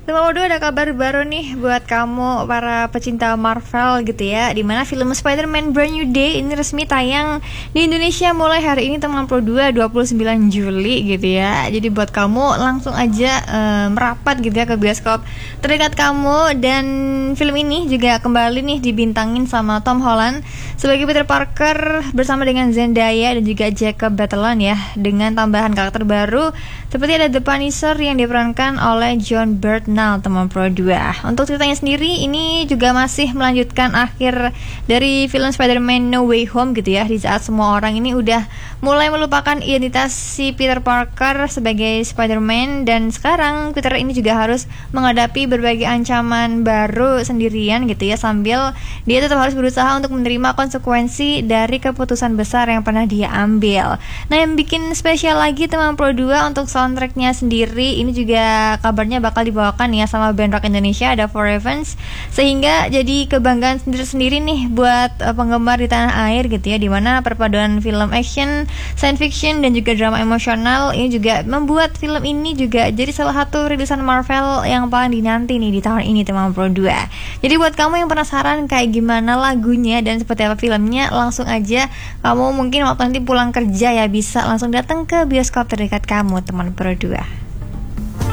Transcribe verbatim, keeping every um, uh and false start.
Teman Pro dua ada kabar baru nih buat kamu para pecinta Marvel gitu ya, dimana film Spider-Man Brand New Day ini resmi tayang di Indonesia mulai hari ini teman Pro dua dua puluh sembilan Juli gitu ya. Jadi buat kamu langsung aja uh, merapat gitu ya ke bioskop terdekat kamu. Dan film ini juga kembali nih dibintangin sama Tom Holland sebagai Peter Parker bersama dengan Zendaya dan juga Jacob Batalon ya, dengan tambahan karakter baru seperti ada The Punisher yang diperankan oleh John Bernthal teman Pro dua. Untuk ceritanya sendiri ini juga masih melanjutkan akhir dari film Spider-Man No Way Home gitu ya, di saat semua orang ini udah mulai melupakan identitas si Peter Parker sebagai Spider-Man, dan sekarang Peter ini juga harus menghadapi berbagai ancaman baru sendirian gitu ya, sambil dia tetap harus berusaha untuk menerima konsekuensi dari keputusan besar yang pernah dia ambil. Nah, yang bikin spesial lagi teman Pro dua untuk soundtracknya sendiri ini juga kabarnya bakal dibawakan ya sama band rock Indonesia, ada Four Heavens, sehingga jadi kebanggaan sendiri-sendiri nih buat uh, penggemar di tanah air gitu ya, dimana perpaduan film action, science fiction dan juga drama emosional ini juga membuat film ini juga jadi salah satu rilisan Marvel yang paling dinanti nih di tahun ini teman Pro dua. Jadi buat kamu yang penasaran kayak gimana lagunya dan seperti apa filmnya, langsung aja kamu mungkin waktu nanti pulang kerja ya bisa langsung datang ke bioskop terdekat kamu teman Pro dua.